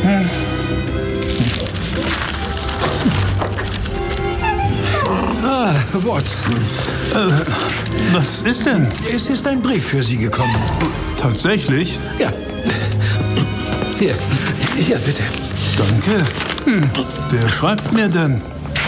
Watson. Was ist denn? Es ist ein Brief für Sie gekommen. Tatsächlich? Ja. Hier, bitte. Danke. Wer schreibt mir denn?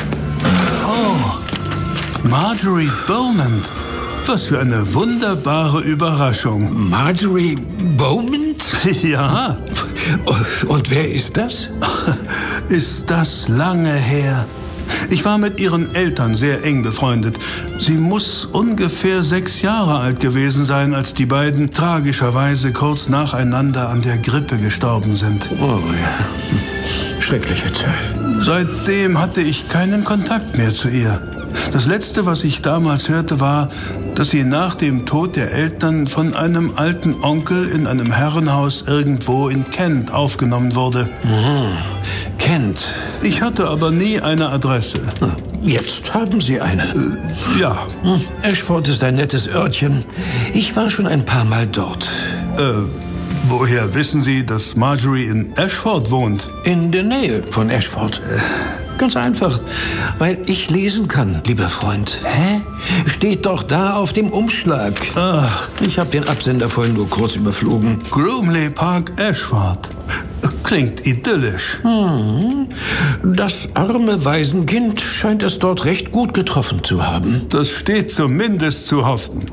Oh, Marjorie Beaumont. Was für eine wunderbare Überraschung. Marjorie Beaumont? Ja. Und wer ist das? Ist das lange her? Ich war mit ihren Eltern sehr eng befreundet. Sie muss ungefähr 6 Jahre alt gewesen sein, als die beiden tragischerweise kurz nacheinander an der Grippe gestorben sind. Oh ja, schreckliche Zeit. Seitdem hatte ich keinen Kontakt mehr zu ihr. Das Letzte, was ich damals hörte, war, dass sie nach dem Tod der Eltern von einem alten Onkel in einem Herrenhaus irgendwo in Kent aufgenommen wurde. Kent. Ich hatte aber nie eine Adresse. Jetzt haben Sie eine. Ja. Ashford ist ein nettes Örtchen. Ich war schon ein paar Mal dort. Woher wissen Sie, dass Marjorie in Ashford wohnt? In der Nähe von Ashford. Ganz einfach, weil ich lesen kann, lieber Freund. Hä? Steht doch da auf dem Umschlag. Ach, Ich habe den Absender vorhin nur kurz überflogen. Groomley Park, Ashford. Klingt idyllisch. Das arme Waisenkind scheint es dort recht gut getroffen zu haben. Das steht zumindest zu hoffen.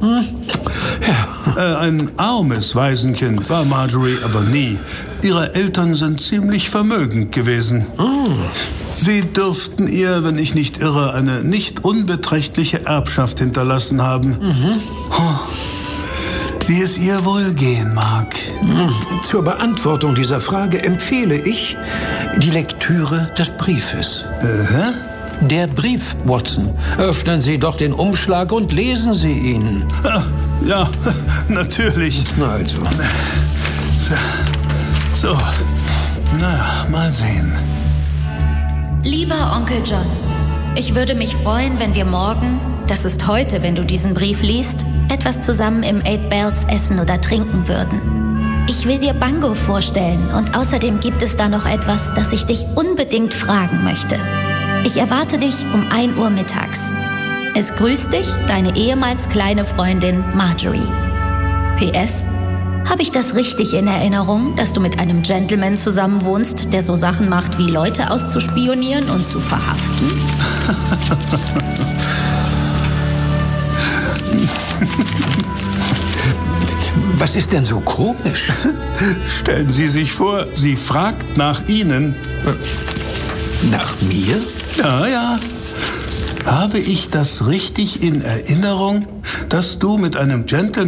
Ein armes Waisenkind war Marjorie aber nie. Ihre Eltern sind ziemlich vermögend gewesen. Sie dürften ihr, wenn ich nicht irre, eine nicht unbeträchtliche Erbschaft hinterlassen haben. Wie es ihr wohl gehen mag. Zur Beantwortung dieser Frage empfehle ich die Lektüre des Briefes. Der Brief, Watson. Öffnen Sie doch den Umschlag und lesen Sie ihn. Ja, natürlich. Also. So, na, mal sehen. Lieber Onkel John, ich würde mich freuen, wenn wir morgen, das ist heute, wenn du diesen Brief liest, etwas zusammen im Eight Bells essen oder trinken würden. Ich will dir Bango vorstellen und außerdem gibt es da noch etwas, das ich dich unbedingt fragen möchte. Ich erwarte dich um 1 Uhr mittags. Es grüßt dich, deine ehemals kleine Freundin Marjorie. PS: Habe ich das richtig in Erinnerung, dass du mit einem Gentleman zusammenwohnst, der so Sachen macht, wie Leute auszuspionieren und zu verhaften? Was ist denn so komisch? Stellen Sie sich vor, sie fragt nach Ihnen. Nach mir? Ja. Habe ich das richtig in Erinnerung, dass du mit einem Gentleman